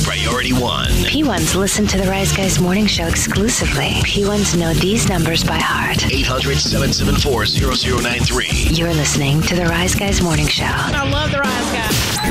Priority One. P1s listen to the Rise Guys Morning Show exclusively. P1s know these numbers by heart. 800-774-0093. You're listening to the Rise Guys Morning Show. I love the Rise Guys.